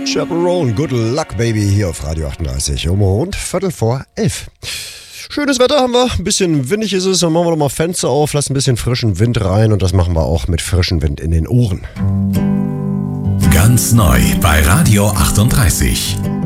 Chaperone, Good Luck Baby hier auf Radio 38 um rund 11:15. Schönes Wetter haben wir, ein bisschen windig ist es, dann machen wir doch mal Fenster auf, lassen ein bisschen frischen Wind rein und das machen wir auch mit frischem Wind in den Ohren. Ganz neu bei Radio 38.